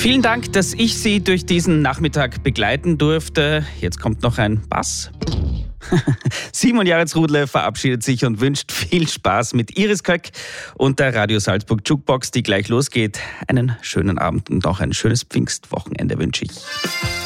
Vielen Dank, dass ich Sie durch diesen Nachmittag begleiten durfte. Jetzt kommt noch ein Bass. Simon Jaretsrudle verabschiedet sich und wünscht viel Spaß mit Iris Köck und der Radio Salzburg Jukebox, die gleich losgeht. Einen schönen Abend und auch ein schönes Pfingstwochenende wünsche ich.